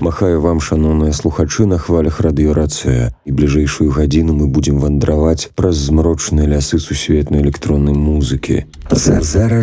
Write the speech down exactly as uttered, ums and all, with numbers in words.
Махаю вам, шаноўныя слухачы, на хвалях радыёрацыя. І бліжэйшую гадзіну мы будзем вандраваць праз змрочныя лясы сусветнай электроннай музыкі. Зараз